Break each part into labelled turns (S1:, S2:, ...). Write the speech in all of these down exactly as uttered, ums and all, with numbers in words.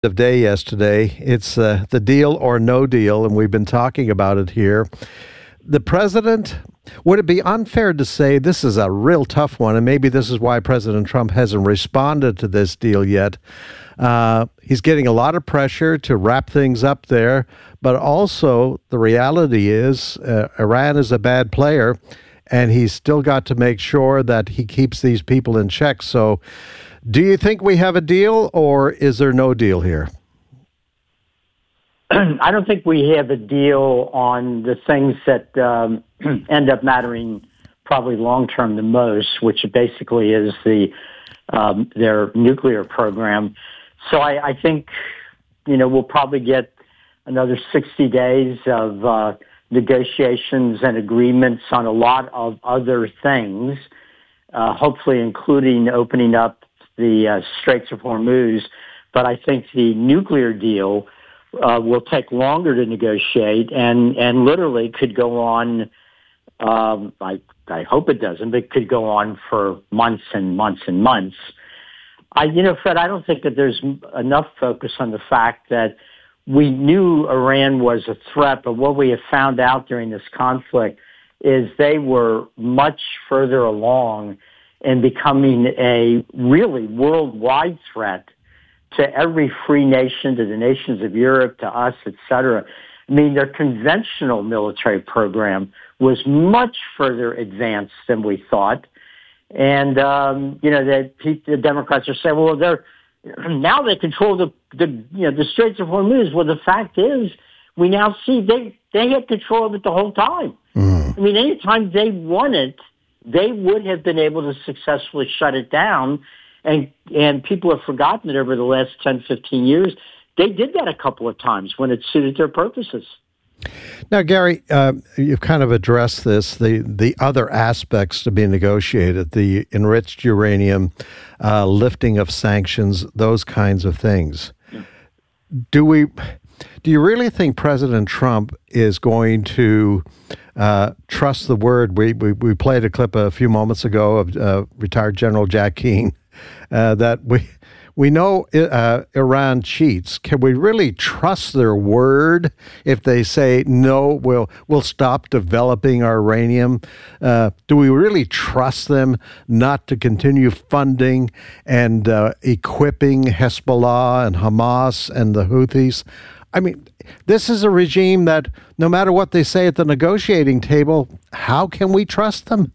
S1: of day yesterday. It's uh, the deal or no deal, and we've been talking about it here. The president, would it be unfair to say this is a real tough one, and maybe this is why President Trump hasn't responded to this deal yet? Uh, he's getting a lot of pressure to wrap things up there, but also the reality is uh, Iran is a bad player, and he's still got to make sure that he keeps these people in check. So do you think we have a deal, or is there no deal here?
S2: I don't think we have a deal on the things that um, end up mattering probably long-term the most, which basically is the um, their nuclear program. So I, I think, you know, we'll probably get another sixty days of uh, negotiations and agreements on a lot of other things, uh, hopefully including opening up the uh, Straits of Hormuz. But I think the nuclear deal uh, will take longer to negotiate and, and literally could go on, um, I, I hope it doesn't, but could go on for months and months and months. I, you know, Fred, I don't think that there's enough focus on the fact that we knew Iran was a threat, but what we have found out during this conflict is they were much further along in becoming a really worldwide threat to every free nation, to the nations of Europe, to us, et cetera. I mean, their conventional military program was much further advanced than we thought. And, um, you know, the, the Democrats are saying, well, they're now they control the, the, you know, the Straits of Hormuz. Well, the fact is, we now see they, they had control of it the whole time. Mm. I mean, anytime they won it, they would have been able to successfully shut it down. And, and people have forgotten that over the last ten, fifteen years, they did that a couple of times when it suited their purposes.
S1: Now, Gary, uh, you've kind of addressed this, the, the other aspects to be negotiated, the enriched uranium, uh, lifting of sanctions, those kinds of things. Yeah. Do we, do you really think President Trump is going to uh, trust the word? We, we, we played a clip a few moments ago of uh, retired General Jack Keane uh, that we... We know uh, Iran cheats. Can we really trust their word if they say, no, we'll, we'll stop developing our uranium? Uh, do we really trust them not to continue funding and uh, equipping Hezbollah and Hamas and the Houthis? I mean, this is a regime that no matter what they say at the negotiating table, how can we trust them?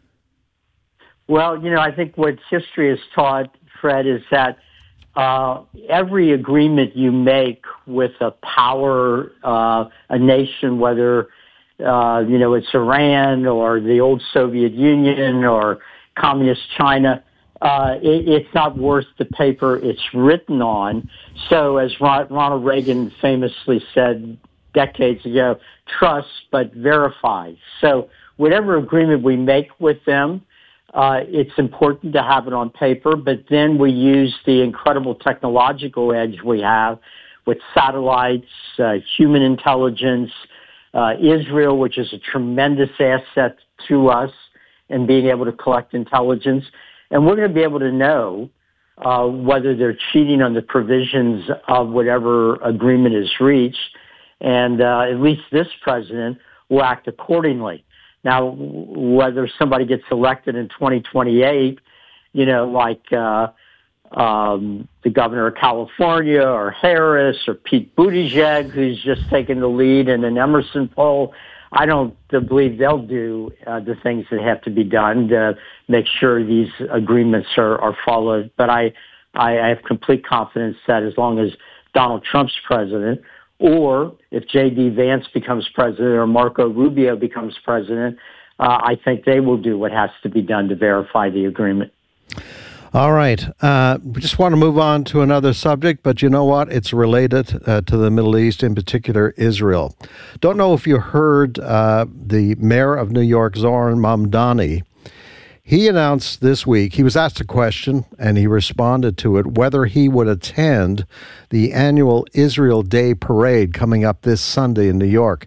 S2: Well, you know, I think what history has taught, Fred, is that Uh, every agreement you make with a power, uh, a nation, whether, uh, you know, it's Iran or the old Soviet Union or communist China, uh, it, it's not worth the paper it's written on. So as Ronald Reagan famously said decades ago, trust but verify. So whatever agreement we make with them, Uh, it's important to have it on paper, but then we use the incredible technological edge we have with satellites, uh, human intelligence, uh, Israel, which is a tremendous asset to us in being able to collect intelligence. And we're going to be able to know uh, whether they're cheating on the provisions of whatever agreement is reached. And uh, at least this president will act accordingly. Now, whether somebody gets elected in twenty twenty-eight, you know, like uh, um, the governor of California or Harris or Pete Buttigieg, who's just taken the lead in an Emerson poll, I don't believe they'll do uh, the things that have to be done to make sure these agreements are, are followed. But I, I have complete confidence that as long as Donald Trump's president, or if J D Vance becomes president or Marco Rubio becomes president, uh, I think they will do what has to be done to verify the agreement.
S1: All right. Uh, we just want to move on to another subject, but you know what? It's related uh, to the Middle East, in particular Israel. Don't know if you heard uh, the mayor of New York, Zoran Mamdani. He announced this week, he was asked a question, and he responded to it, whether he would attend the annual Israel Day Parade coming up this Sunday in New York.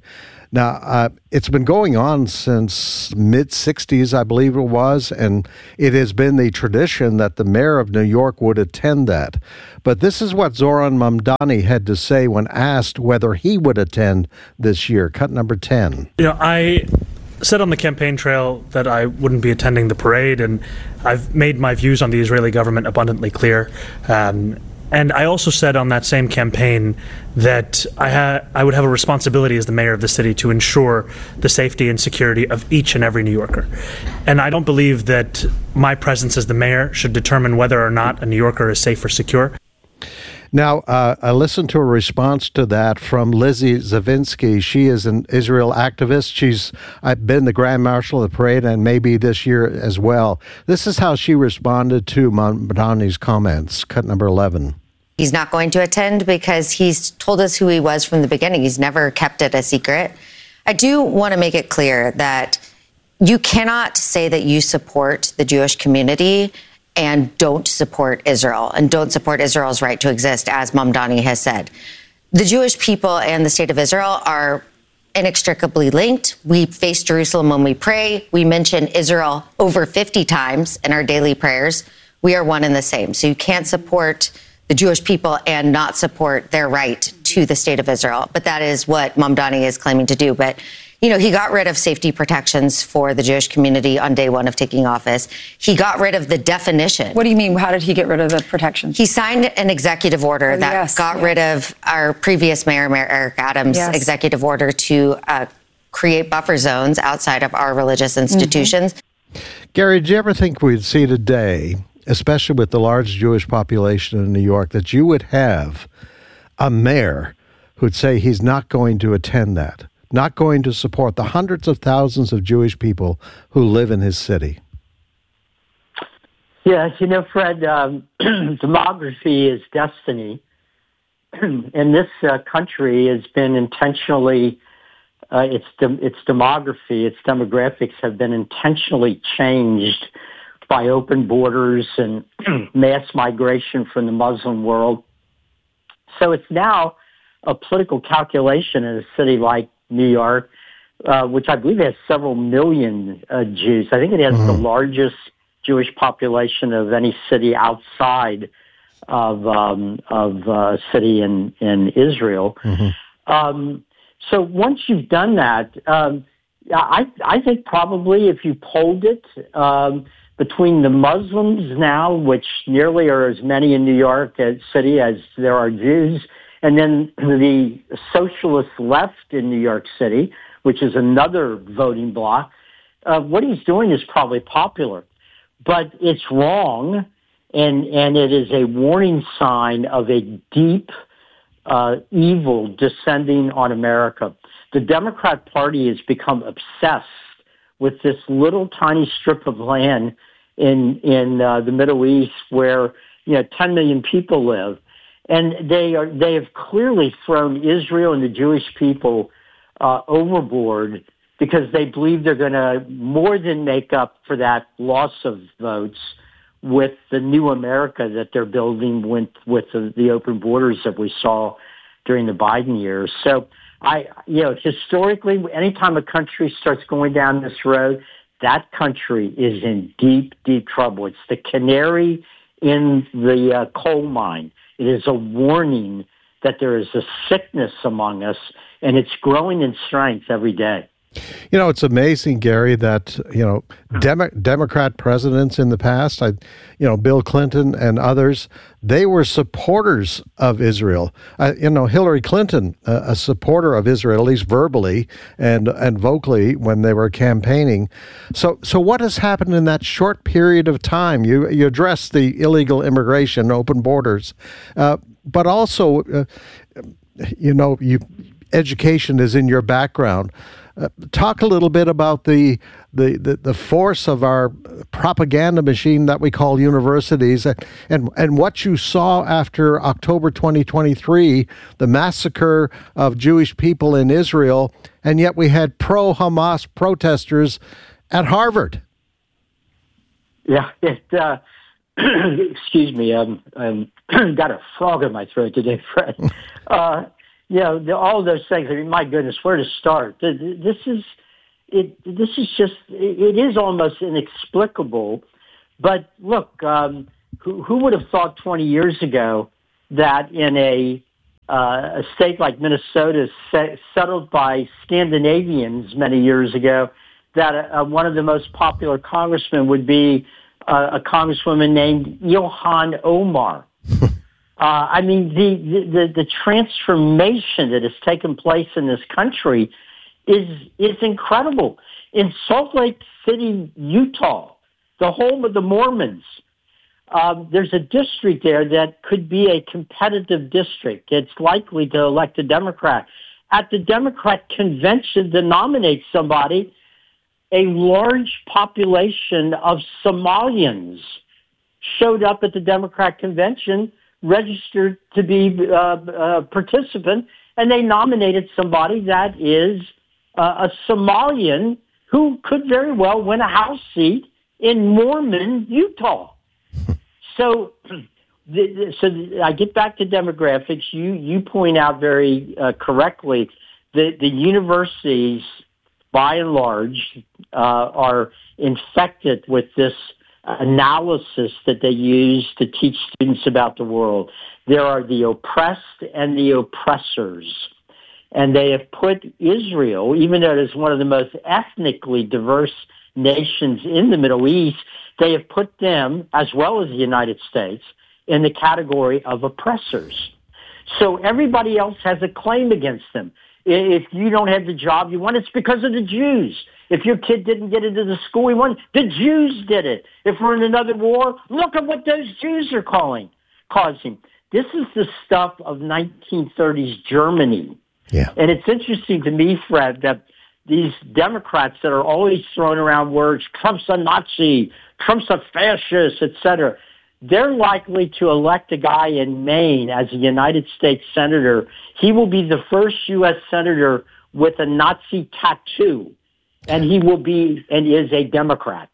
S1: Now, uh, it's been going on since mid-sixties, I believe it was, and it has been the tradition that the mayor of New York would attend that. But this is what Zoran Mamdani had to say when asked whether he would attend this year. Cut number ten.
S3: You know, I said on the campaign trail that I wouldn't be attending the parade, and I've made my views on the Israeli government abundantly clear. Um, And I also said on that same campaign that I, ha- I would have a responsibility as the mayor of the city to ensure the safety and security of each and every New Yorker. And I don't believe that my presence as the mayor should determine whether or not a New Yorker is safe or secure.
S1: Now, uh, I listened to a response to that from Lizzie Zavinsky. She is an Israel activist. She's I've been the Grand Marshal of the parade and maybe this year as well. This is how she responded to Mamdani's comments. Cut number eleven.
S4: He's not going to attend because he's told us who he was from the beginning. He's never kept it a secret. I do want to make it clear that you cannot say that you support the Jewish community and don't support Israel and don't support Israel's right to exist, as Mamdani has said. The Jewish people and the state of Israel are inextricably linked. We face Jerusalem when we pray. We mention Israel over fifty times in our daily prayers. We are one and the same. So you can't support the Jewish people and not support their right to the state of Israel. But that is what Mamdani is claiming to do. But you know, he got rid of safety protections for the Jewish community on day one of taking office. He got rid of the definition.
S5: What do you mean? How did he get rid of the protections?
S4: He signed an executive order oh, that yes, got yes. rid of our previous mayor, Mayor Eric Adams' yes. executive order to uh, create buffer zones outside of our religious institutions.
S1: Mm-hmm. Gary, do you ever think we'd see today, especially with the large Jewish population in New York, that you would have a mayor who'd say he's not going to attend that? Not going to support the hundreds of thousands of Jewish people who live in his city?
S2: Yes, you know, Fred, um, demography is destiny. And this uh, country has been intentionally, uh, its, de- its demography, its demographics have been intentionally changed by open borders and mass migration from the Muslim world. So it's now a political calculation in a city like New York, uh, which I believe has several million uh, Jews. I think it has mm-hmm. the largest Jewish population of any city outside of um, of uh, city in in Israel. Mm-hmm. Um, so once you've done that, um, I I think probably if you polled it um, between the Muslims now, which nearly are as many in New York as city as there are Jews, and then the socialist left in New York City, which is another voting bloc, uh, what he's doing is probably popular. But it's wrong, and, and it is a warning sign of a deep uh, evil descending on America. The Democrat Party has become obsessed with this little tiny strip of land in, in uh, the Middle East where, you know, ten million people live. And they are, they have clearly thrown Israel and the Jewish people uh, overboard because they believe they're going to more than make up for that loss of votes with the new America that they're building with, with the, the open borders that we saw during the Biden years. So, I, you know, historically, anytime a country starts going down this road, that country is in deep, deep trouble. It's the canary in the uh, coal mine. It is a warning that there is a sickness among us, and it's growing in strength every day.
S1: You know, it's amazing, Gary, that, you know, Demo- Democrat presidents in the past, I, you know, Bill Clinton and others, they were supporters of Israel. Uh, you know, Hillary Clinton, uh, a supporter of Israel, at least verbally and and vocally when they were campaigning. So, so what has happened in that short period of time? You you addressed the illegal immigration, open borders, uh, but also, uh, you know, you education is in your background. Uh, talk a little bit about the, the, the, the force of our propaganda machine that we call universities and, and, and what you saw after October twenty twenty-three, the massacre of Jewish people in Israel, and yet we had pro-Hamas protesters at Harvard.
S2: Yeah, it, uh, excuse me, um, I've got a frog in my throat today, Fred. uh, you know, the, all those things. I mean, my goodness, where to start? This is it. This is just it is almost inexplicable. But look, um, who, who would have thought twenty years ago that in a uh, a state like Minnesota, set, settled by Scandinavians many years ago, that uh, one of the most popular congressmen would be uh, a congresswoman named Ilhan Omar. uh, I mean, the, the, the transformation that has taken place in this country is is incredible. In Salt Lake City, Utah, the home of the Mormons, um, there's a district there that could be a competitive district. It's likely to elect a Democrat. At the Democrat convention to nominate somebody, a large population of Somalians showed up at the Democrat convention, registered to be uh, a participant, and they nominated somebody that is uh, a Somalian who could very well win a House seat in Mormon, Utah. So, the, so I get back to demographics. You you point out very uh, correctly that the universities, by and large, uh, are infected with this analysis that they use to teach students about the world. There are the oppressed and the oppressors. And they have put Israel, even though it is one of the most ethnically diverse nations in the Middle East, they have put them, as well as the United States, in the category of oppressors. So everybody else has a claim against them. If you don't have the job you want, it's because of the Jews. If your kid didn't get into the school he wanted, the Jews did it. If we're in another war, look at what those Jews are calling, causing. This is the stuff of nineteen thirties Germany.
S1: Yeah.
S2: And it's interesting to me, Fred, that these Democrats that are always throwing around words, Trump's a Nazi, Trump's a fascist, et cetera, they're likely to elect a guy in Maine as a United States Senator. He will be the first U S Senator with a Nazi tattoo, and he will be and is a Democrat.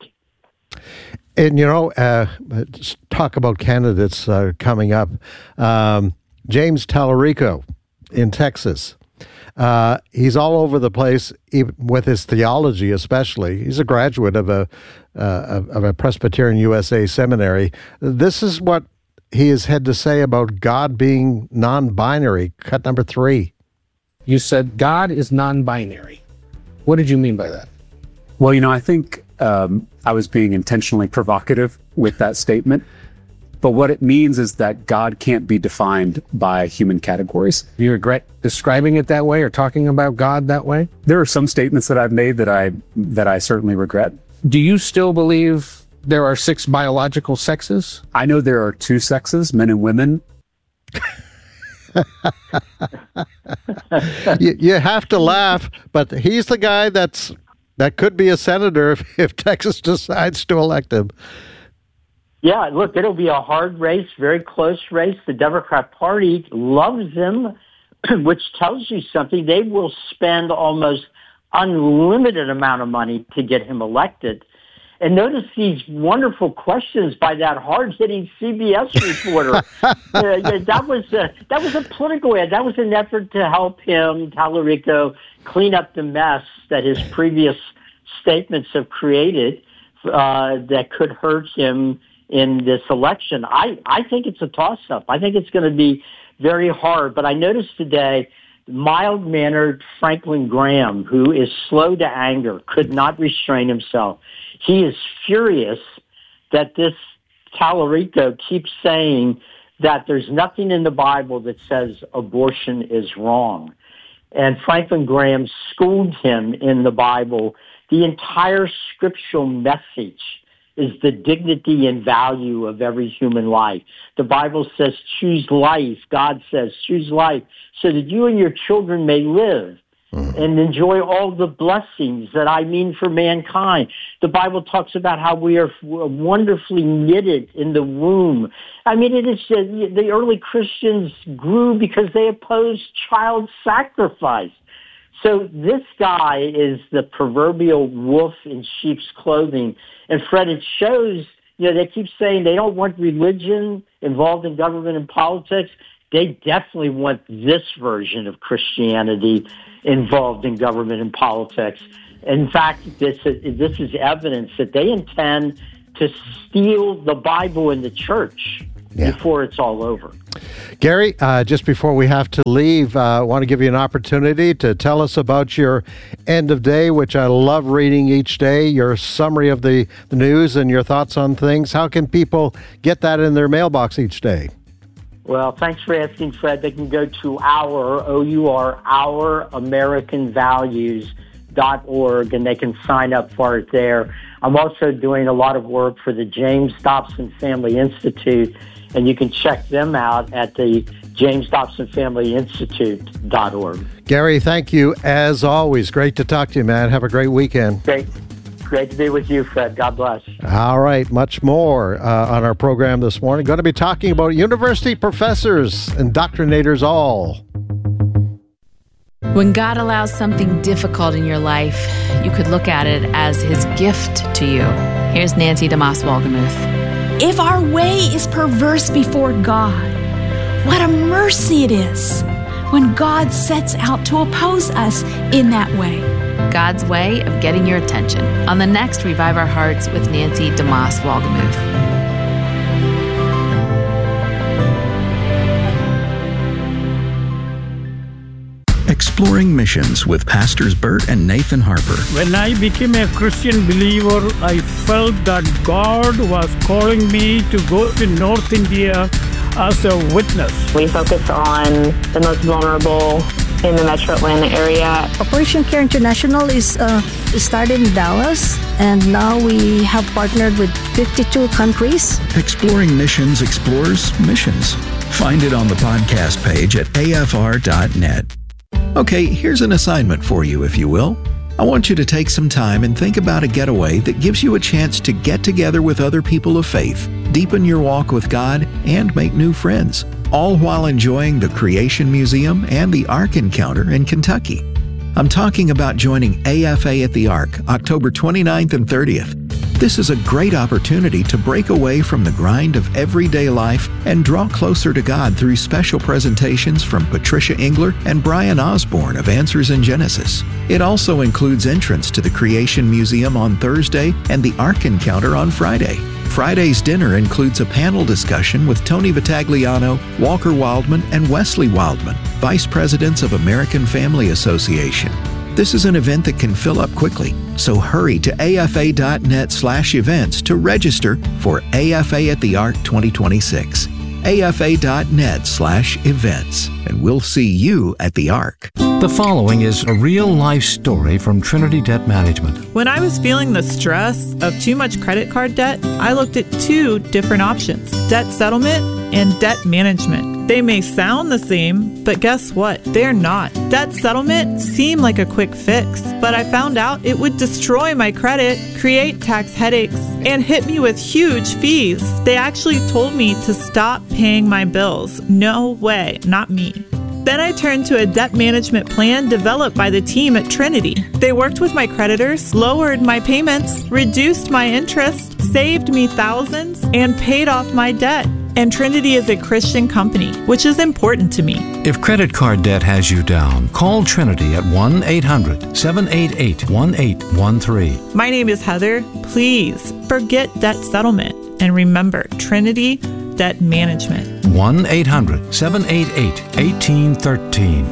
S1: And, you know, uh, talk about candidates uh, coming up. Um, James Tallarico in Texas. Uh, he's all over the place, even with his theology especially. He's a graduate of a uh, of a Presbyterian U S A seminary. This is what he has had to say about God being non-binary. Cut number three.
S6: You said God is non-binary. What did you mean by that?
S7: Well, you know, I think um, I was being intentionally provocative with that statement. But what it means is that God can't be defined by human categories.
S6: Do you regret describing it that way or talking about God that way?
S7: There are some statements that I've made that I that I certainly regret.
S6: Do you still believe there are six biological sexes?
S7: I know there are two sexes, men and women.
S1: you, you have to laugh, but he's the guy that's that could be a senator if, if Texas decides to elect him.
S2: Yeah, look, it'll be a hard race, very close race. The Democrat Party loves him, which tells you something. They will spend almost unlimited amount of money to get him elected. And notice these wonderful questions by that hard-hitting C B S reporter. uh, that was a, that was a political ad. That was an effort to help him, Tallarico, clean up the mess that his previous statements have created uh, that could hurt him in this election. I, I think it's a toss-up. I think it's going to be very hard. But I noticed today, mild-mannered Franklin Graham, who is slow to anger, could not restrain himself. He is furious that this Tallarico keeps saying that there's nothing in the Bible that says abortion is wrong. And Franklin Graham schooled him in the Bible. The entire scriptural message is the dignity and value of every human life. The Bible says choose life. God says choose life so that you and your children may live mm. and enjoy all the blessings that I mean for mankind. The Bible talks about how we are wonderfully knitted in the womb. I mean, it is uh, the early Christians grew because they opposed child sacrifice. So this guy is the proverbial wolf in sheep's clothing. And Fred, it shows, you know, they keep saying they don't want religion involved in government and politics. they definitely want this version of Christianity involved in government and politics. In fact, this is, this is evidence that they intend to steal the Bible in the church yeah. before it's all over.
S1: Gary, uh, just before we have to leave, I uh, want to give you an opportunity to tell us about your end of day, which I love reading each day, your summary of the, the news and your thoughts on things. How can people get that in their mailbox each day?
S2: Well, thanks for asking, Fred. They can go to our, O U R, our American Values dot org, and they can sign up for it there. I'm also doing a lot of work for the James Dobson Family Institute, and you can check them out at the James Dobson Family Institute dot org.
S1: Gary, thank you as always. Great to talk to you, man. Have a great weekend.
S2: Great. Great to be with you, Fred. God bless.
S1: All right. Much more uh, on our program this morning. Going to be talking about university professors, indoctrinators all.
S8: When God allows something difficult in your life, you could look at it as his gift to you. Here's Nancy DeMoss Wolgemuth.
S9: If our way is perverse before God, what a mercy it is when God sets out to oppose us in that way.
S8: God's way of getting your attention on the next Revive Our Hearts with Nancy DeMoss Wolgemuth.
S10: Exploring Missions with Pastors Bert and Nathan Harper.
S11: When I became a Christian believer, I felt that God was calling me to go to North India as a witness.
S12: We focus on the most vulnerable in the Metro Atlanta area.
S13: Operation Care International is uh, started in Dallas, and now we have partnered with fifty-two countries.
S10: Exploring Missions explores missions. Find it on the podcast page at A F R dot net. Okay, here's an assignment for you, if you will. I want you to take some time and think about a getaway that gives you a chance to get together with other people of faith, deepen your walk with God, and make new friends, all while enjoying the Creation Museum and the Ark Encounter in Kentucky. I'm talking about joining A F A at the Ark, October twenty-ninth and thirtieth. This is a great opportunity to break away from the grind of everyday life and draw closer to God through special presentations from Patricia Engler and Brian Osborne of Answers in Genesis. It also includes entrance to the Creation Museum on Thursday and the Ark Encounter on Friday. Friday's dinner includes a panel discussion with Tony Vitagliano, Walker Wildman, and Wesley Wildman, Vice Presidents of American Family Association. This is an event that can fill up quickly, so hurry to A F A dot net slash events to register for A F A at the Ark twenty twenty-six. A F A dot net slash events, and we'll see you at the Ark.
S14: The following is a real-life story from Trinity Debt Management.
S15: When I was feeling the stress of too much credit card debt, I looked at two different options: debt settlement and debt management. They may sound the same, but guess what? They're not. Debt settlement seemed like a quick fix, but I found out it would destroy my credit, create tax headaches, and hit me with huge fees. They actually told me to stop paying my bills. No way, not me. Then I turned to a debt management plan developed by the team at Trinity. They worked with my creditors, lowered my payments, reduced my interest, saved me thousands, and paid off my debt. And Trinity is a Christian company, which is important to me.
S14: If credit card debt has you down, call Trinity at one eight hundred seven eight eight one eight one three.
S15: My name is Heather. Please forget debt settlement and remember Trinity Debt Management.
S14: one eight hundred seven eight eight one eight one three.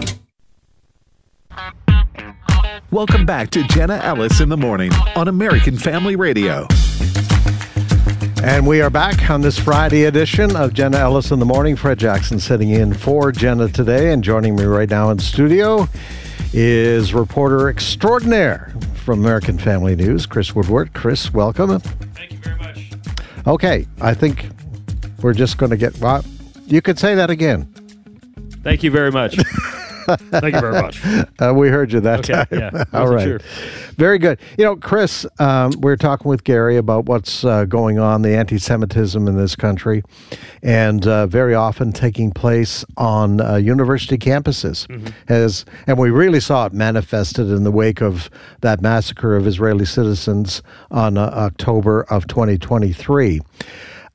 S16: Welcome back to Jenna Ellis in the Morning on American Family Radio.
S1: And we are back on this Friday edition of Jenna Ellis in the Morning. Fred Jackson sitting in for Jenna today, and joining me right now in studio is reporter extraordinaire from American Family News, Chris Woodward. Chris, welcome.
S3: Thank you very much.
S1: Okay, I think we're just going to get... Well, you could say that again.
S17: Thank you very much. Thank you very much.
S1: Uh, we heard you that
S17: okay,
S1: time.
S17: Yeah,
S1: All right.
S17: Sure.
S1: Very good. You know, Chris, um, we we're talking with Gary about what's uh, going on, the anti-Semitism in this country, and uh, very often taking place on uh, university campuses. Mm-hmm. As, and we really saw it manifested in the wake of that massacre of Israeli citizens on uh, October of twenty twenty-three.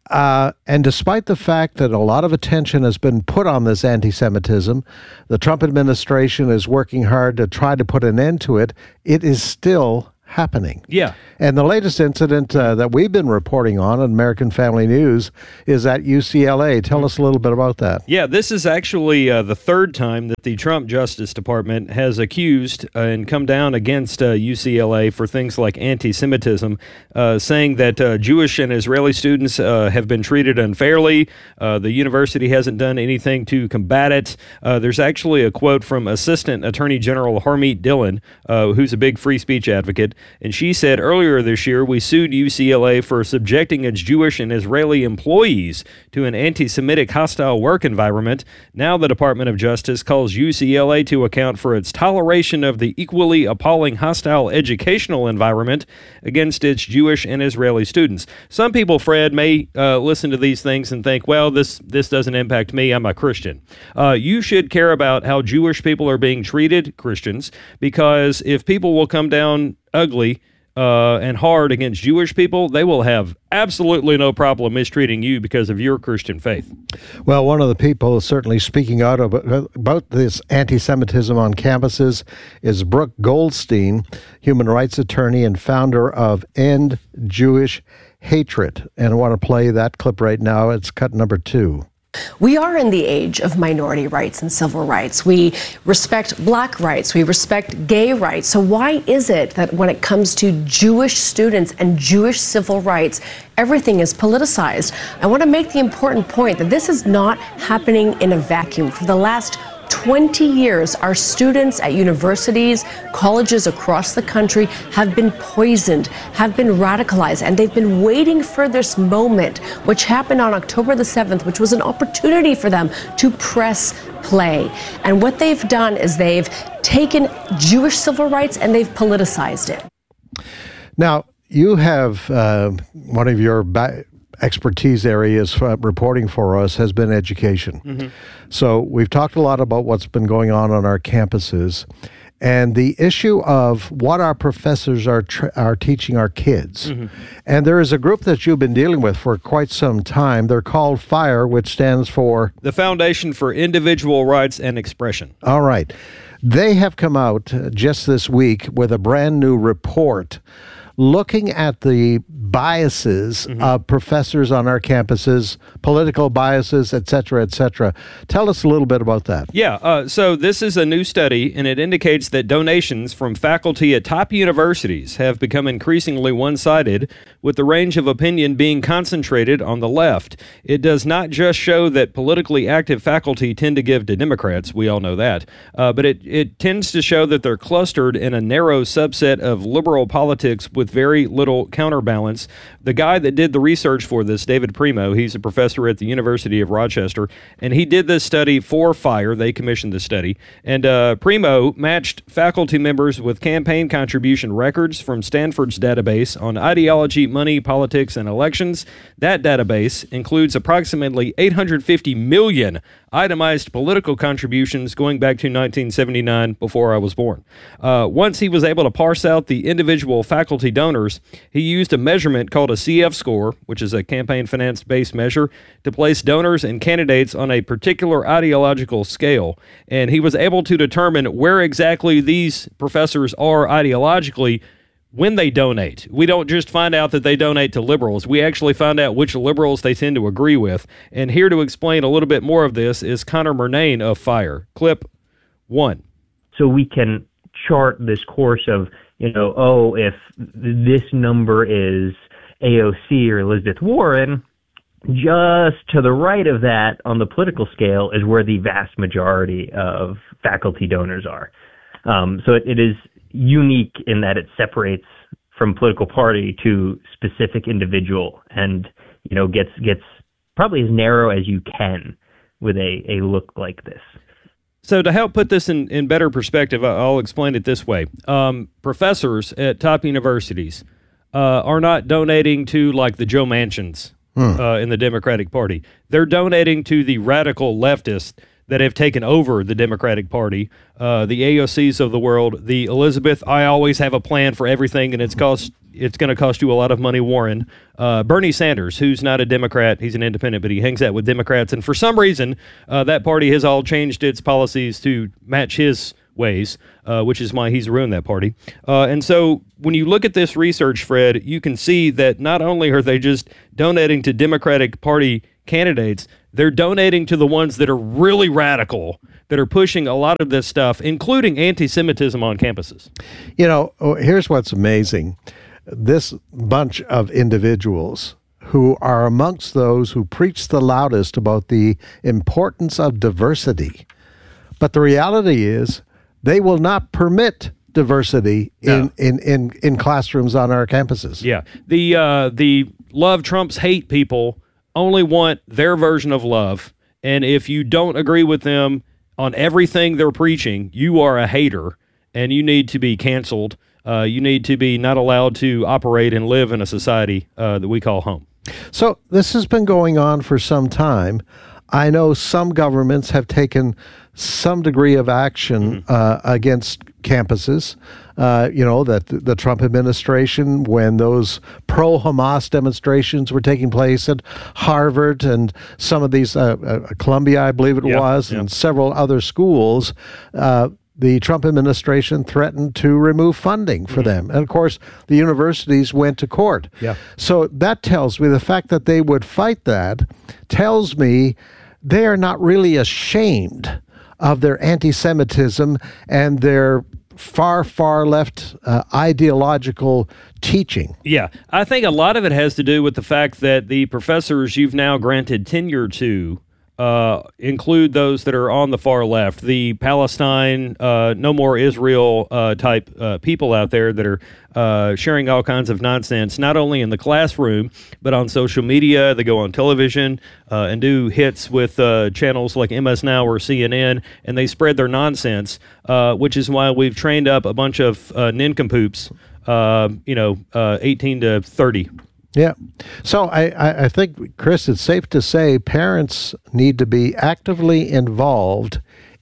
S1: Uh, and despite the fact that a lot of attention has been put on this anti-Semitism, the Trump administration is working hard to try to put an end to it, it is still happening.
S17: Yeah.
S1: And the latest incident uh, that we've been reporting on in American Family News is at U C L A. Tell us a little bit about that.
S17: Yeah, this is actually uh, the third time that the Trump Justice Department has accused uh, and come down against uh, U C L A for things like anti-Semitism, uh, saying that uh, Jewish and Israeli students uh, have been treated unfairly. Uh, the university hasn't done anything to combat it. Uh, there's actually a quote from Assistant Attorney General Harmeet Dillon, uh, who's a big free speech advocate, and she said, earlier this year, we sued U C L A for subjecting its Jewish and Israeli employees to an anti-Semitic hostile work environment. Now the Department of Justice calls U C L A to account for its toleration of the equally appalling hostile educational environment against its Jewish and Israeli students. Some people, Fred, may uh, listen to these things and think, well, this, this doesn't impact me. I'm a Christian. Uh, you should care about how Jewish people are being treated, Christians, because if people will come down ugly uh, and hard against Jewish people, they will have absolutely no problem mistreating you because of your Christian faith.
S1: Well, one of the people certainly speaking out about, about this anti-Semitism on campuses is Brooke Goldstein, human rights attorney and founder of End Jewish Hatred. And I want to play that clip right now. It's cut number two.
S18: We are in the age of minority rights and civil rights. We respect black rights. We respect gay rights. So why is it that when it comes to Jewish students and Jewish civil rights, everything is politicized? I want to make the important point that this is not happening in a vacuum. For the last twenty years, our students at universities, colleges across the country have been poisoned, have been radicalized, and they've been waiting for this moment, which happened on October the seventh, which was an opportunity for them to press play. And what they've done is they've taken Jewish civil rights and they've politicized it.
S1: Now, you have uh, one of your ba- expertise areas for reporting for us has been education. Mm-hmm. So we've talked a lot about what's been going on on our campuses and the issue of what our professors are tra- are teaching our kids. Mm-hmm. And there is a group that you've been dealing with for quite some time. They're called FIRE, which stands for
S17: the Foundation for Individual Rights and Expression.
S1: All right. They have come out just this week with a brand new report looking at the biases mm-hmm. of professors on our campuses, political biases, et cetera, et cetera. Tell us a little bit about that.
S17: Yeah, uh, so this is a new study, and it indicates that donations from faculty at top universities have become increasingly one-sided, with the range of opinion being concentrated on the left. It does not just show that politically active faculty tend to give to Democrats, we all know that, uh, but it, it tends to show that they're clustered in a narrow subset of liberal politics with very little counterbalance. The guy that did the research for this, David Primo, he's a professor at the University of Rochester, and he did this study for FIRE. They commissioned the study. And uh, Primo matched faculty members with campaign contribution records from Stanford's database on ideology, money, politics, and elections. That database includes approximately eight hundred fifty million itemized political contributions going back to nineteen seventy-nine, before I was born. Uh, once he was able to parse out the individual faculty donors, he used a measurement called a C F score, which is a campaign finance-based measure, to place donors and candidates on a particular ideological scale. And he was able to determine where exactly these professors are ideologically when they donate. We don't just find out that they donate to liberals. We actually find out which liberals they tend to agree with. And here to explain a little bit more of this is Connor Murnane of FIRE. Clip one.
S19: So we can chart this course of, you know, oh, if this number is A O C or Elizabeth Warren, just to the right of that on the political scale is where the vast majority of faculty donors are. Um, so it, it is unique in that it separates from political party to specific individual and, you know, gets gets probably as narrow as you can with a, a look like this.
S17: So to help put this in, in better perspective, I'll explain it this way. Um, professors at top universities uh, are not donating to, like, the Joe Manchins hmm. uh, in the Democratic Party. They're donating to the radical leftists that have taken over the Democratic Party, uh, the A O Cs of the world, the Elizabeth, I always have a plan for everything, and it's cost it's going to cost you a lot of money, Warren. Uh, Bernie Sanders, who's not a Democrat, he's an independent, but he hangs out with Democrats, and for some reason, uh, that party has all changed its policies to match his ways, uh, which is why he's ruined that party. Uh, and so when you look at this research, Fred, you can see that not only are they just donating to Democratic Party candidates, they're donating to the ones that are really radical, that are pushing a lot of this stuff, including anti-Semitism on campuses.
S1: You know, here's what's amazing. This bunch of individuals who are amongst those who preach the loudest about the importance of diversity. But the reality is they will not permit diversity in,
S17: No.
S1: in, in, in classrooms on our campuses.
S17: Yeah. The, uh, the love Trump's hate people only want their version of love. And if you don't agree with them on everything they're preaching, you are a hater and you need to be canceled. Uh, you need to be not allowed to operate and live in a society uh, that we call home.
S1: So this has been going on for some time. I know some governments have taken some degree of action mm-hmm. uh, against campuses. Uh, you know, that the Trump administration, when those pro-Hamas demonstrations were taking place at Harvard and some of these, uh, uh, Columbia, I believe it
S17: yeah,
S1: was,
S17: yeah.
S1: and several other schools, uh, the Trump administration threatened to remove funding for mm-hmm. them. And of course, the universities went to court.
S17: Yeah.
S1: So that tells me, the fact that they would fight that tells me they are not really ashamed of their anti-Semitism and their far, far left uh, ideological teaching.
S17: Yeah, I think a lot of it has to do with the fact that the professors you've now granted tenure to uh, include those that are on the far left, the Palestine, uh, no more Israel uh, type uh, people out there that are uh, sharing all kinds of nonsense, not only in the classroom, but on social media. They go on television uh, and do hits with uh, channels like M S Now or C N N, and they spread their nonsense, uh, which is why we've trained up a bunch of uh, nincompoops, uh, you know, uh, eighteen to thirty.
S1: Yeah. So I, I, I think, Chris, it's safe to say parents need to be actively involved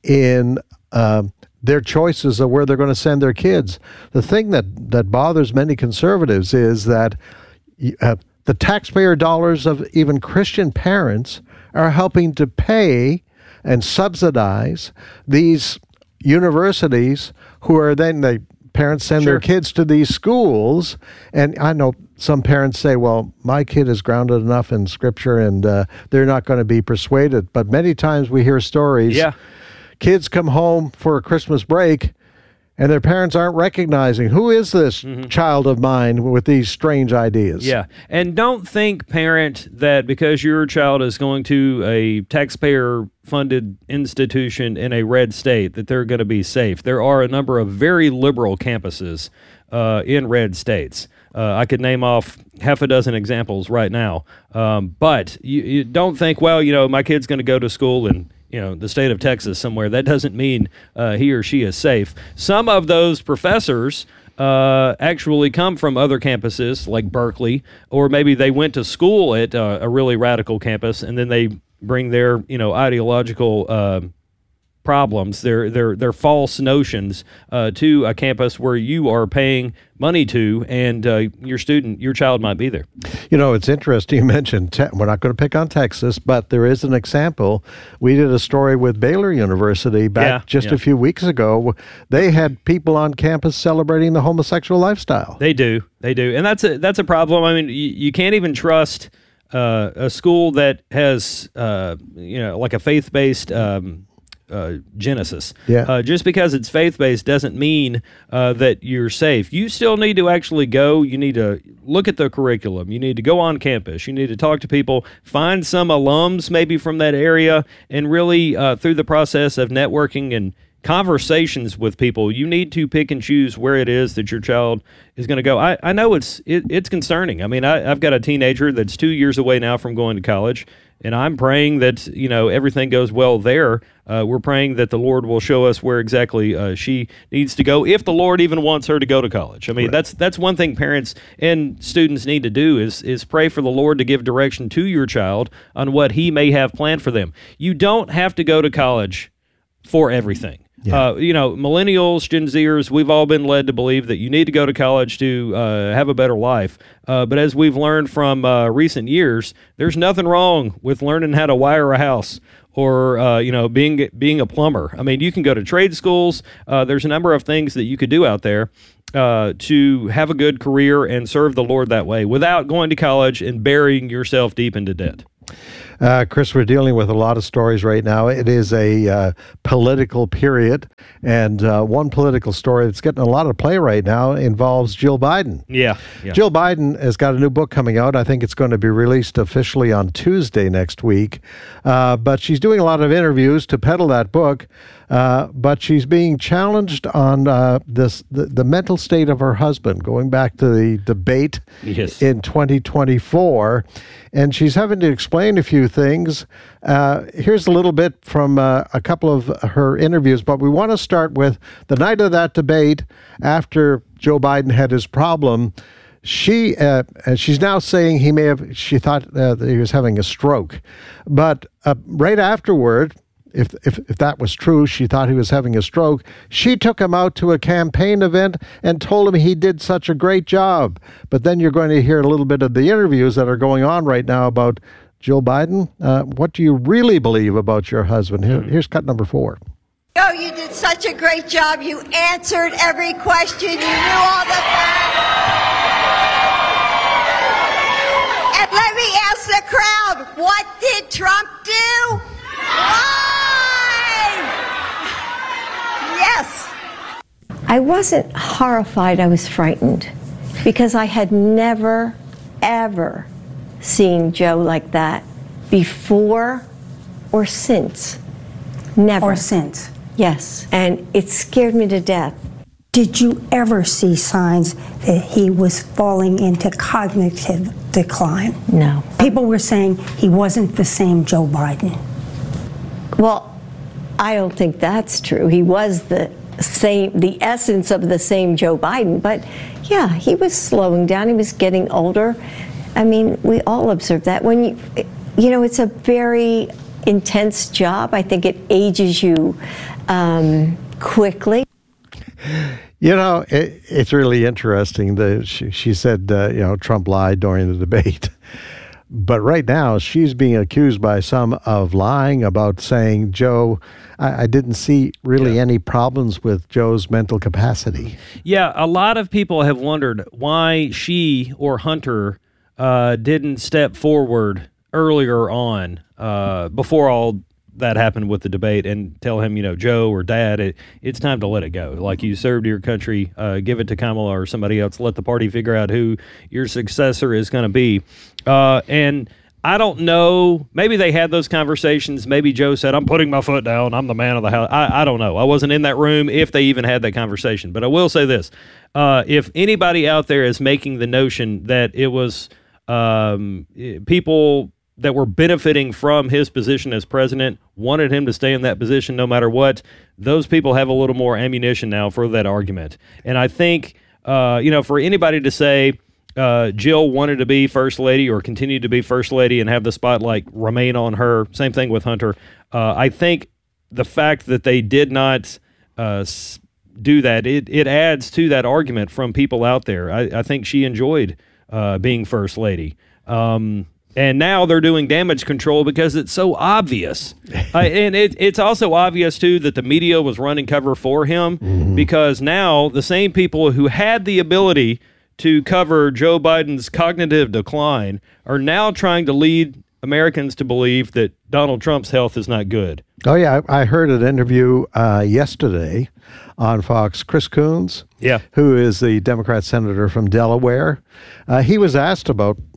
S1: in uh, their choices of where they're going to send their kids. The thing that, that bothers many conservatives is that uh, the taxpayer dollars of even Christian parents are helping to pay and subsidize these universities who are then the parents send
S17: Sure.
S1: their kids to these schools. And I know some parents say, well, my kid is grounded enough in Scripture and uh, they're not going to be persuaded. But many times we hear stories.
S17: Yeah.
S1: Kids come home for a Christmas break and their parents aren't recognizing, who is this mm-hmm. child of mine with these strange ideas?
S17: Yeah. And don't think, parent, that because your child is going to a taxpayer-funded institution in a red state that they're going to be safe. There are a number of very liberal campuses uh, in red states. Uh, I could name off half a dozen examples right now. Um, but you, you don't think, well, you know, my kid's going to go to school in, you know, the state of Texas somewhere. That doesn't mean uh, he or she is safe. Some of those professors uh, actually come from other campuses like Berkeley, or maybe they went to school at uh, a really radical campus and then they bring their, you know, ideological uh, problems, their their their false notions uh, to a campus where you are paying money to, and uh, your student, your child might be there.
S1: You know, it's interesting you mentioned, te- we're not going to pick on Texas, but there is an example. We did a story with Baylor University back
S17: Yeah,
S1: just
S17: yeah.
S1: a few weeks ago. They had people on campus celebrating the homosexual lifestyle.
S17: They do, they do, and that's a that's a problem. I mean, you, you can't even trust uh, a school that has uh, you know, like a faith-based Um, Uh, Genesis.
S1: Yeah.
S17: Uh, just because it's faith-based doesn't mean uh, that you're safe. You still need to actually go. You need to look at the curriculum. You need to go on campus. You need to talk to people, find some alums maybe from that area, and really uh, through the process of networking and conversations with people, you need to pick and choose where it is that your child is going to go. I, I know it's it, it's concerning. I mean, I, I've got a teenager that's two years away now from going to college, and I'm praying that, you know, everything goes well there. Uh, we're praying that the Lord will show us where exactly uh, she needs to go, if the Lord even wants her to go to college. I mean, right. that's that's one thing parents and students need to do is is pray for the Lord to give direction to your child on what He may have planned for them. You don't have to go to college for everything. Yeah. Uh, you know, millennials, Gen Zers, we've all been led to believe that you need to go to college to uh, have a better life. Uh, but as we've learned from uh, recent years, there's nothing wrong with learning how to wire a house or, uh, you know, being being a plumber. I mean, you can go to trade schools. Uh, there's a number of things that you could do out there uh, to have a good career and serve the Lord that way without going to college and burying yourself deep into debt.
S1: Uh, Chris, we're dealing with a lot of stories right now. It is a uh, political period, and uh, one political story that's getting a lot of play right now involves Jill Biden.
S17: Yeah, yeah.
S1: Jill Biden has got a new book coming out. I think it's going to be released officially on Tuesday next week, uh, but she's doing a lot of interviews to peddle that book. Uh, but she's being challenged on uh, this the, the mental state of her husband, going back to the debate
S17: yes.
S1: in twenty twenty-four, and she's having to explain a few things. Uh, here's a little bit from uh, a couple of her interviews, but we want to start with the night of that debate after Joe Biden had his problem. She uh, and she's now saying he may have. She thought uh, that he was having a stroke, but uh, right afterward. If, if if that was true, she thought he was having a stroke. She took him out to a campaign event and told him he did such a great job. But then you're going to hear a little bit of the interviews that are going on right now about Jill Biden. Uh, what do you really believe about your husband? Here, here's cut number four.
S20: Oh, you did such a great job. You answered every question. You knew all the facts. And let me ask the crowd, what did Trump do? Why? Yes.
S21: I wasn't horrified, I was frightened because I had never, ever seen Joe like that before or since. Never.
S22: Or since.
S21: Yes. And it scared me to death.
S22: Did you ever see signs that he was falling into cognitive decline?
S21: No.
S22: People were saying he wasn't the same Joe Biden.
S21: Well, I don't think that's true. He was the same, the essence of the same Joe Biden. But yeah, he was slowing down. He was getting older. I mean, we all observe that. When you, you know, it's a very intense job. I think it ages you um, quickly.
S1: You know, it, it's really interesting. The, she, she said, uh, you know, Trump lied during the debate. But right now, she's being accused by some of lying about saying, Joe, I, I didn't see really yeah. any problems with Joe's mental capacity.
S17: Yeah, a lot of people have wondered why she or Hunter uh, didn't step forward earlier on, uh, before all that happened with the debate, and tell him, you know, Joe or Dad, it, it's time to let it go. Like, you served your country, uh, give it to Kamala or somebody else. Let the party figure out who your successor is going to be. Uh, and I don't know. Maybe they had those conversations. Maybe Joe said, I'm putting my foot down. I'm the man of the house. I, I don't know. I wasn't in that room if they even had that conversation. But I will say this. Uh, if anybody out there is making the notion that it was um, people that were benefiting from his position as president, wanted him to stay in that position no matter what, those people have a little more ammunition now for that argument. And I think, uh, you know, for anybody to say uh, Jill wanted to be first lady or continue to be first lady and have the spotlight remain on her, same thing with Hunter, uh, I think the fact that they did not uh, do that, it, it adds to that argument from people out there. I, I think she enjoyed uh, being first lady. Um And now they're doing damage control because it's so obvious. uh, and it, it's also obvious, too, that the media was running cover for him mm-hmm. because now the same people who had the ability to cover Joe Biden's cognitive decline are now trying to lead Americans to believe that Donald Trump's health is not good.
S1: Oh, yeah. I, I heard an interview uh, yesterday on Fox. Chris Coons,
S17: yeah.
S1: who is the Democrat senator from Delaware. Uh, he was asked about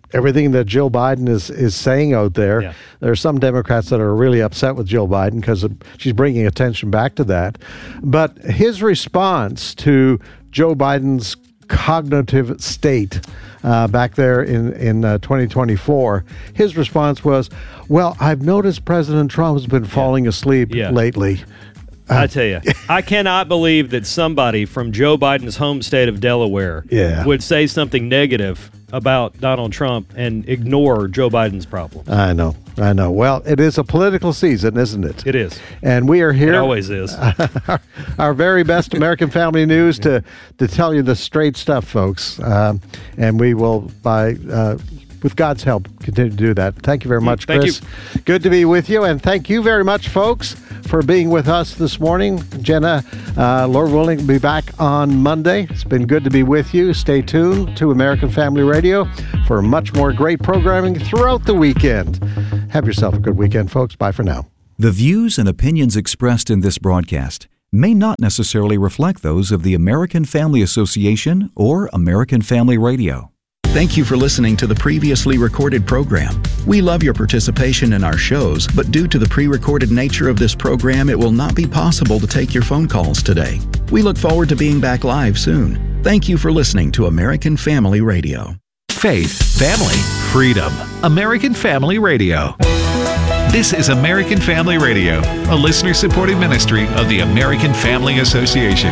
S1: everything that Jill Biden is, is saying out there. Yeah. There are some Democrats that are really upset with Jill Biden because she's bringing attention back to that. But his response to Joe Biden's cognitive state uh, back there in, in uh, twenty twenty-four, his response was, well, I've noticed President Trump has been falling asleep
S17: Yeah.
S1: lately.
S17: I tell you, I cannot believe that somebody from Joe Biden's home state of Delaware
S1: Yeah.
S17: would say something negative about Donald Trump and ignore Joe Biden's problems.
S1: I know, I know. Well, it is a political season, isn't it?
S17: It is.
S1: And we are here.
S17: It always is.
S1: our, our very best American Family News to, to tell you the straight stuff, folks. Um, and we will, by uh, with God's help, continue to do that. Thank you very much,
S17: Thank
S1: Chris. You. Good to be with you. And thank you very much, folks, for being with us this morning. Jenna, uh, Lord willing, will be back on Monday. It's been good to be with you. Stay tuned to American Family Radio for much more great programming throughout the weekend. Have yourself a good weekend, folks. Bye for now.
S4: The views and opinions expressed in this broadcast may not necessarily reflect those of the American Family Association or American Family Radio.
S10: Thank you for listening to the previously recorded program. We love your participation in our shows, but due to the pre-recorded nature of this program, it will not be possible to take your phone calls today. We look forward to being back live soon. Thank you for listening to American Family Radio.
S16: Faith, family, freedom. American Family Radio. This is American Family Radio, a listener-supported ministry of the American Family Association.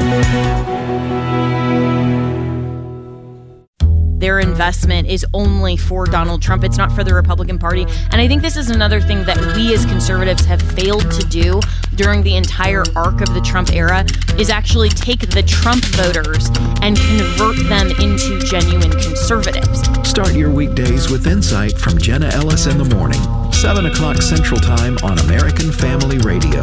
S5: Their investment is only for Donald Trump. It's not for the Republican Party. And I think this is another thing that we as conservatives have failed to do during the entire arc of the Trump era is actually take the Trump voters and convert them into genuine conservatives.
S10: Start your weekdays with insight from Jenna Ellis in the morning, seven o'clock Central Time on American Family Radio.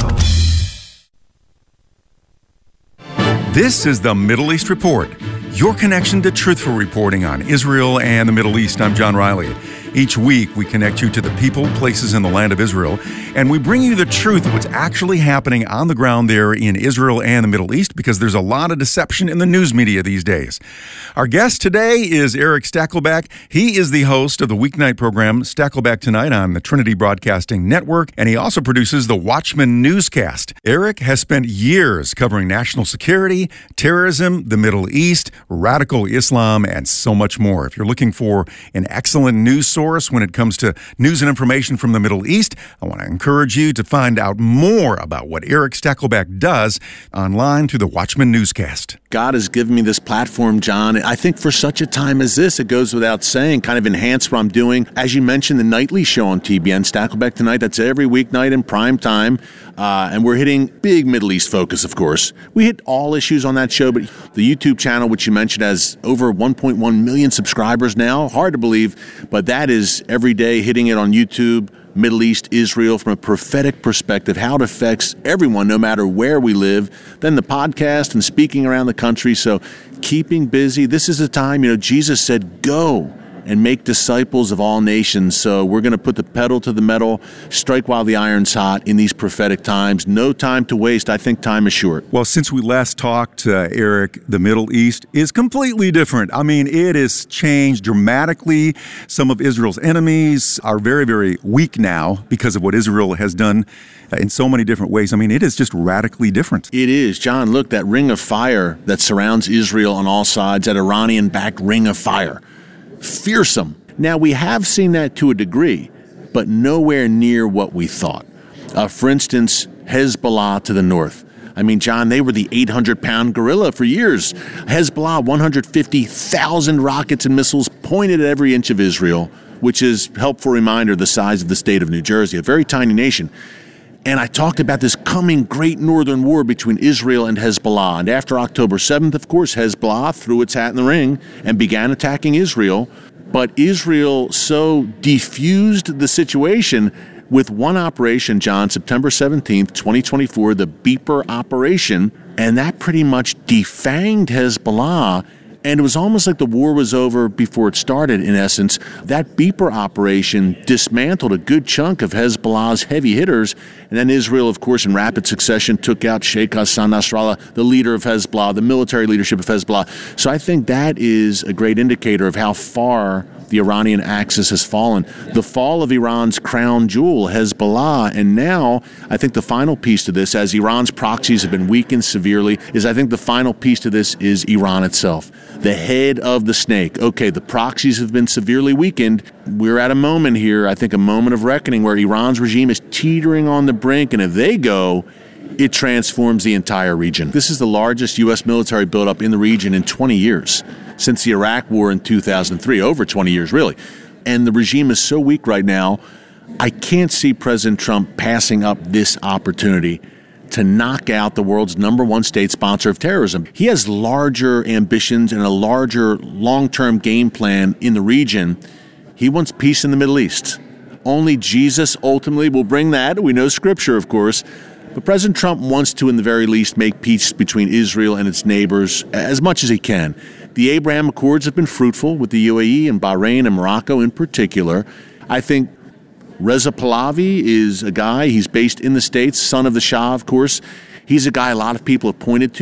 S23: This is the Middle East Report, your connection to truthful reporting on Israel and the Middle East. I'm John Riley. Each week, we connect you to the people, places in the land of Israel, and we bring you the truth of what's actually happening on the ground there in Israel and the Middle East, because there's a lot of deception in the news media these days. Our guest today is Eric Stakelbeck. He is the host of the weeknight program Stakelbeck Tonight on the Trinity Broadcasting Network, and he also produces the Watchman newscast. Eric has spent years covering national security, terrorism, the Middle East, radical Islam, and so much more. If you're looking for an excellent news source when it comes to news and information from the Middle East, I want to encourage you to find out more about what Eric Stakelbeck does online through the Watchman newscast.
S24: God has given me this platform, John. I think for such a time as this, it goes without saying, kind of enhance what I'm doing. As you mentioned, the nightly show on T B N, Stakelbeck Tonight, that's every weeknight in prime time. Uh, and we're hitting big Middle East focus, of course. We hit all issues on that show, but the YouTube channel, which you mentioned, has over one point one million subscribers now. Hard to believe, but that is every day hitting it on YouTube, Middle East, Israel, from a prophetic perspective, how it affects everyone, no matter where we live. Then the podcast and speaking around the country. So keeping busy. This is the time, you know, Jesus said, go and make disciples of all nations. So we're going to put the pedal to the metal, strike while the iron's hot in these prophetic times. No time to waste. I think time is short.
S23: Well, since we last talked, uh, Eric, the Middle East is completely different. I mean, it has changed dramatically. Some of Israel's enemies are very, very weak now because of what Israel has done in so many different ways. I mean, it is just radically different.
S24: It is. John, look, that ring of fire that surrounds Israel on all sides, that Iranian-backed ring of fire. Fearsome. Now, we have seen that to a degree, but nowhere near what we thought. Uh, for instance, Hezbollah to the north. I mean, John, they were the eight hundred pound gorilla for years. Hezbollah, one hundred fifty thousand rockets and missiles pointed at every inch of Israel, which is a helpful reminder the size of the state of New Jersey, a very tiny nation. And I talked about this coming great northern war between Israel and Hezbollah. And after October seventh, of course, Hezbollah threw its hat in the ring and began attacking Israel. But Israel so defused the situation with one operation, John, September seventeenth, twenty twenty-four, the Beeper operation. And that pretty much defanged Hezbollah. And it was almost like the war was over before it started, in essence. That Beeper operation dismantled a good chunk of Hezbollah's heavy hitters. And then Israel, of course, in rapid succession, took out Sheikh Hassan Nasrallah, the leader of Hezbollah, the military leadership of Hezbollah. So I think that is a great indicator of how far The Iranian axis has fallen. The fall of Iran's crown jewel, Hezbollah, and now I think the final piece to this, as Iran's proxies have been weakened severely, is I think the final piece to this is Iran itself. The head of the snake. Okay, the proxies have been severely weakened. We're at a moment here, I think a moment of reckoning where Iran's regime is teetering on the brink, and if they go, it transforms the entire region. This is the largest U S military buildup in the region in twenty years, since the Iraq War in two thousand three, over twenty years, really. And the regime is so weak right now, I can't see President Trump passing up this opportunity to knock out the world's number one state sponsor of terrorism. He has larger ambitions and a larger long-term game plan in the region. He wants peace in the Middle East. Only Jesus ultimately will bring that. We know Scripture, of course. But President Trump wants to, in the very least, make peace between Israel and its neighbors as much as he can. The Abraham Accords have been fruitful with the U A E and Bahrain and Morocco in particular. I think Reza Pahlavi is a guy, he's based in the States, son of the Shah, of course. He's a guy a lot of people have pointed to